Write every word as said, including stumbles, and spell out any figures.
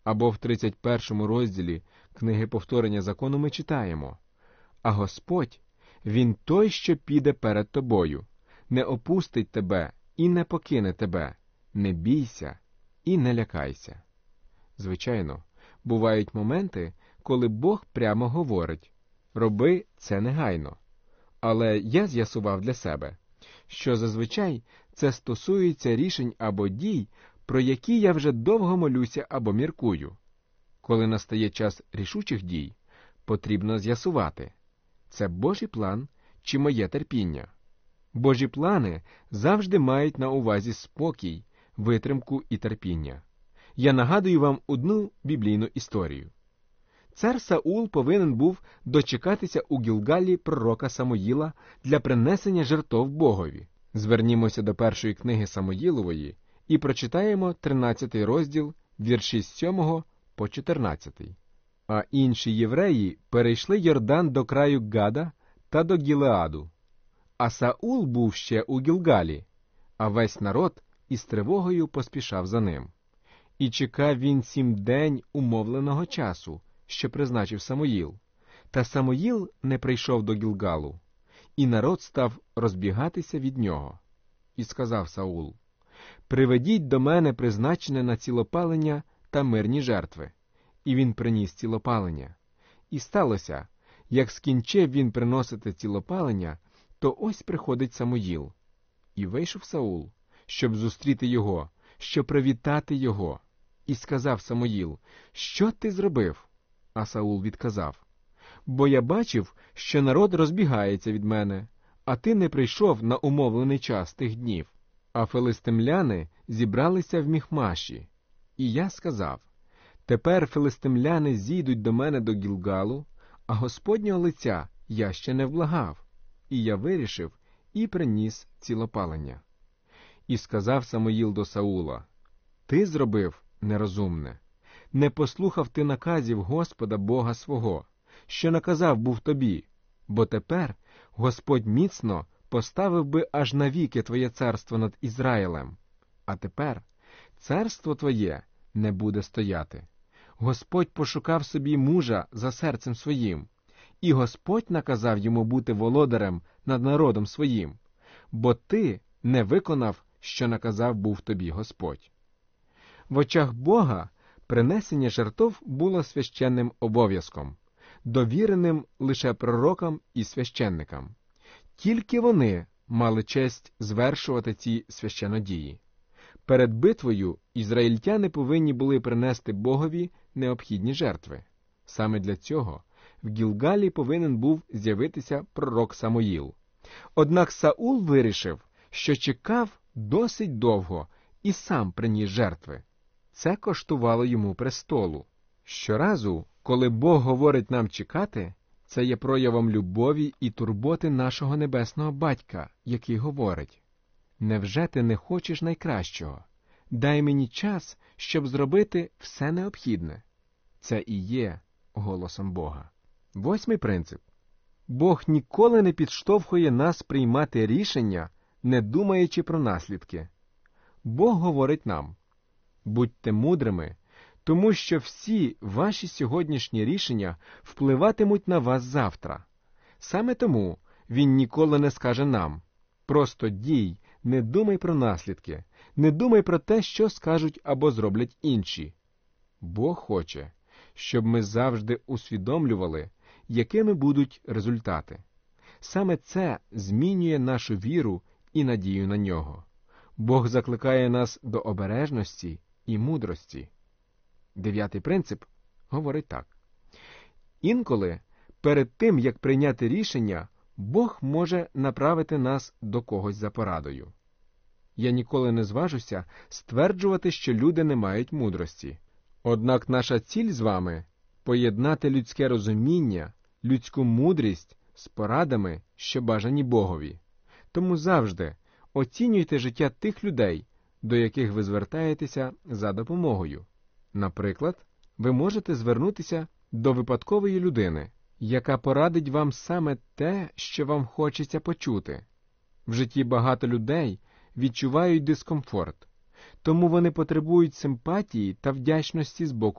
Або в тридцять першому розділі книги Повторення закону ми читаємо: «А Господь, Він той, що піде перед тобою, не опустить тебе і не покине тебе, не бійся і не лякайся». Звичайно, бувають моменти, коли Бог прямо говорить: «Роби це негайно». Але я з'ясував для себе, що зазвичай це стосується рішень або дій, про які я вже довго молюся або міркую. Коли настає час рішучих дій, потрібно з'ясувати, це Божий план чи моє терпіння. Божі плани завжди мають на увазі спокій, витримку і терпіння. Я нагадую вам одну біблійну історію. Цар Саул повинен був дочекатися у Гілгалі пророка Самуїла для принесення жертв Богові. Звернімося до першої книги Самуїлової і прочитаємо тринадцятий розділ, вірші з сьомого по чотирнадцятий. «А інші євреї перейшли Йордан до краю Гада та до Гілеаду. А Саул був ще у Гілгалі, а весь народ із тривогою поспішав за ним. І чекав він сім день умовленого часу, що призначив Самуїл. Та Самуїл не прийшов до Гілгалу, і народ став розбігатися від нього. І сказав Саул: «Приведіть до мене призначене на цілопалення та мирні жертви». І він приніс цілопалення. І сталося, як скінчив він приносити цілопалення, то ось приходить Самуїл. І вийшов Саул, щоб зустріти його, щоб привітати його. І сказав Самуїл: «Що ти зробив?» А Саул відказав: «Бо я бачив, що народ розбігається від мене, а ти не прийшов на умовлений час тих днів. А филистимляни зібралися в Міхмаші. І я сказав: тепер филистимляни зійдуть до мене до Гілгалу, а Господнього лиця я ще не вблагав. І я вирішив і приніс цілопалення». І сказав Самуїл до Саула: «Ти зробив нерозумне. Не послухав ти наказів Господа Бога свого, що наказав був тобі, бо тепер Господь міцно поставив би аж навіки твоє царство над Ізраїлем. А тепер царство твоє не буде стояти. Господь пошукав собі мужа за серцем своїм, і Господь наказав йому бути володарем над народом своїм, бо ти не виконав, що наказав був тобі Господь». В очах Бога принесення жертв було священним обов'язком, довіреним лише пророкам і священникам. Тільки вони мали честь звершувати ці священодії. Перед битвою ізраїльтяни повинні були принести Богові необхідні жертви. Саме для цього в Гілгалі повинен був з'явитися пророк Самуїл. Однак Саул вирішив, що чекав досить довго і сам приніс жертви. Це коштувало йому престолу. Щоразу, коли Бог говорить нам чекати, це є проявом любові і турботи нашого небесного Батька, який говорить: «Невже ти не хочеш найкращого? Дай мені час, щоб зробити все необхідне». Це і є голосом Бога. Восьмий принцип. Бог ніколи не підштовхує нас приймати рішення, не думаючи про наслідки. Бог говорить нам: «Будьте мудрими, тому що всі ваші сьогоднішні рішення впливатимуть на вас завтра». Саме тому Він ніколи не скаже нам: «Просто дій, не думай про наслідки, не думай про те, що скажуть або зроблять інші». Бог хоче, щоб ми завжди усвідомлювали, якими будуть результати. Саме це змінює нашу віру і надію на Нього. Бог закликає нас до обережності і мудрості. Дев'ятий принцип говорить так. Інколи, перед тим, як прийняти рішення, Бог може направити нас до когось за порадою. Я ніколи не зважуся стверджувати, що люди не мають мудрості. Однак наша ціль з вами – поєднати людське розуміння, людську мудрість з порадами, що бажані Богові. Тому завжди оцінюйте життя тих людей, до яких ви звертаєтеся за допомогою. Наприклад, ви можете звернутися до випадкової людини, яка порадить вам саме те, що вам хочеться почути. В житті багато людей відчувають дискомфорт, тому вони потребують симпатії та вдячності з боку